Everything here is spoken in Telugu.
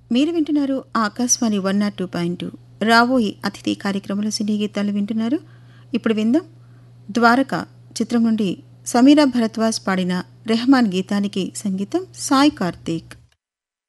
మీరు వింటున్నారు ఆకాశవాణి 102.2 రావోయి అతిథి కార్యక్రమంలో సినీ గీతాలు వింటున్నారు. ఇప్పుడు విందాం ద్వారక చిత్రం నుండి సమీరా భరద్వాజ్ పాడిన రెహమాన్ గీతానికి సంగీతం సాయి కార్తీక్.